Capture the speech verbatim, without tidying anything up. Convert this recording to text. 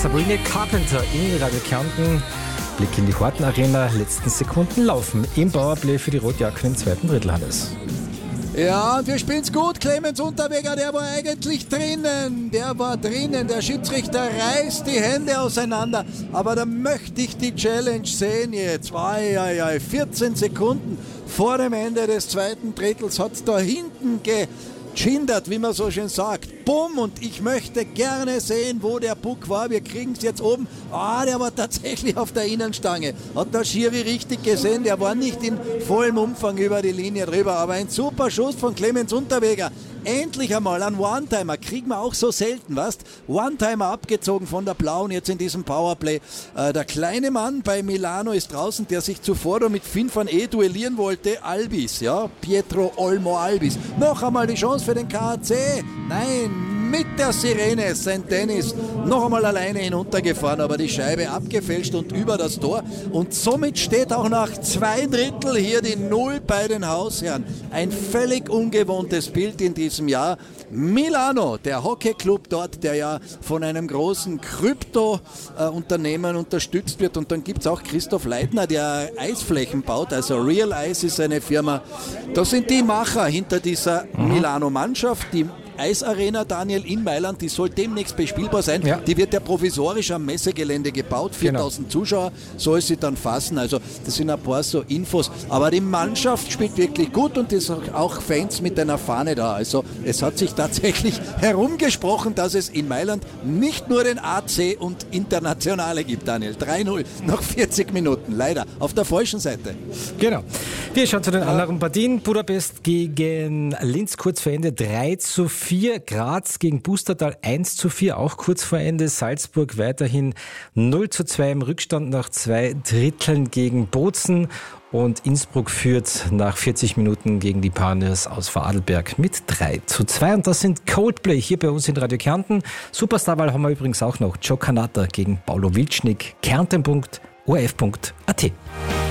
Sabrina Carpenter in Radio Kärnten. Blick in die Horten Arena, letzten Sekunden laufen im Powerplay für die Rotjacken im zweiten Drittel, Hannes. Ja, und wir spielen's gut. Clemens Unterweger, der war eigentlich drinnen. Der war drinnen. Der Schiedsrichter reißt die Hände auseinander. Aber da möchte ich die Challenge sehen jetzt. Ai, ai, ai. vierzehn Sekunden vor dem Ende des zweiten Drittels hat es da hinten geschindert, wie man so schön sagt. Bumm, und ich möchte gerne sehen, wo der Puck war. Wir kriegen es jetzt oben. Ah, der war tatsächlich auf der Innenstange. Hat der Schiri richtig gesehen. Der war nicht in vollem Umfang über die Linie drüber. Aber ein super Schuss von Clemens Unterweger. Endlich einmal ein One-Timer. Kriegen wir auch so selten, weißt? One-Timer abgezogen von der Blauen jetzt in diesem Powerplay. Äh, der kleine Mann bei Milano ist draußen, der sich zuvor da mit Finn van E duellieren wollte. Albis, ja. Pietro Olmo Albis. Noch einmal die Chance für den K A C. Nein, mit der Sirene Sankt Dennis noch einmal alleine hinuntergefahren, aber die Scheibe abgefälscht und über das Tor. Und somit steht auch nach zwei Drittel hier die Null bei den Hausherren. Ein völlig ungewohntes Bild in diesem Jahr. Milano, der Hockeyclub dort, der ja von einem großen Krypto-Unternehmen unterstützt wird. Und dann gibt es auch Christoph Leitner, der Eisflächen baut, also Real Ice ist eine Firma. Das sind die Macher hinter dieser Milano-Mannschaft, die Eisarena, Daniel, in Mailand, die soll demnächst bespielbar sein. Ja. Die wird ja provisorisch am Messegelände gebaut. viertausend genau. Zuschauer soll sie dann fassen. Also das sind ein paar so Infos. Aber die Mannschaft spielt wirklich gut und es sind auch Fans mit einer Fahne da. Also es hat sich tatsächlich herumgesprochen, dass es in Mailand nicht nur den A C und Internationale gibt, Daniel. drei null nach vierzig Minuten. Leider auf der falschen Seite. Genau. Wir schauen zu den anderen Partien. Budapest gegen Linz kurz vor Ende drei zu vier. Graz gegen Pustertal eins zu vier, auch kurz vor Ende. Salzburg weiterhin null zu zwei im Rückstand nach zwei Dritteln gegen Bozen. Und Innsbruck führt nach vierzig Minuten gegen die Pioneers aus Vorarlberg mit drei zu zwei. Und das sind Coldplay hier bei uns in Radio Kärnten. Superstarwahl haben wir übrigens auch noch. Joe Canata gegen Paulo Wilcznik. Kärnten punkt o r f punkt a t.